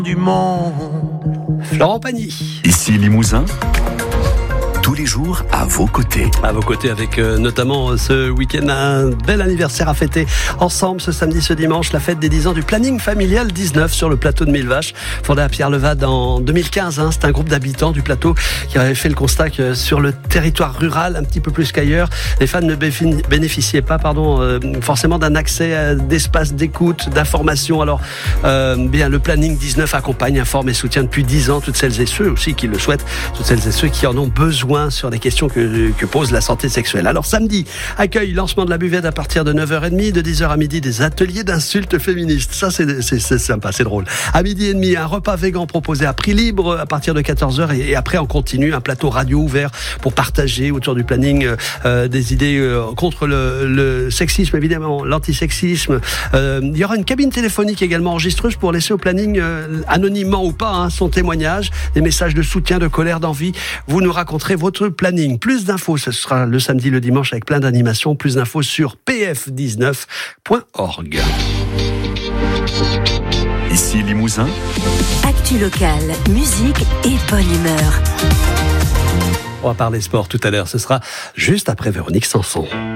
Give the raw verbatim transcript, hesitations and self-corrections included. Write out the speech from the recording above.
Du monde. Florent Pagny. Ici Limousin, tous les jours à vos côtés. À vos côtés avec euh, notamment euh, ce week-end un bel anniversaire à fêter ensemble ce samedi, ce dimanche, la fête des dix ans du planning familial dix-neuf sur le plateau de Millevaches, fondé à Pierre-Levade en deux mille quinze. Hein, c'est un groupe d'habitants du plateau qui avait fait le constat que sur le territoire rural, un petit peu plus qu'ailleurs, les femmes ne bénéficiaient pas pardon, euh, forcément d'un accès à d'espace d'écoute, d'information. Alors, euh, bien, le planning dix-neuf accompagne, informe et soutient depuis dix ans toutes celles et ceux aussi qui le souhaitent, toutes celles et ceux qui en ont besoin sur des questions que, que pose la santé sexuelle. Alors samedi, accueil, lancement de la buvette à partir de neuf heures trente, de dix heures à midi, des ateliers d'insultes féministes. Ça, c'est, c'est, c'est sympa, c'est drôle. À midi et demi, un repas végan proposé à prix libre à partir de quatorze heures et, et après, on continue un plateau radio ouvert pour partager autour du planning euh, des idées euh, contre le, le sexisme, évidemment, l'antisexisme. Euh, il y aura une cabine téléphonique également enregistreuse pour laisser au planning, euh, anonymement ou pas, hein, son témoignage, des messages de soutien, de colère, d'envie. Vous nous raconterez votre planning. Plus d'infos, ce sera le samedi, le dimanche avec plein d'animations. Plus d'infos sur p f dix-neuf point org. Ici Limousin. Actu locale, musique et bonne humeur. On va parler sport tout à l'heure. Ce sera juste après Véronique Sanson.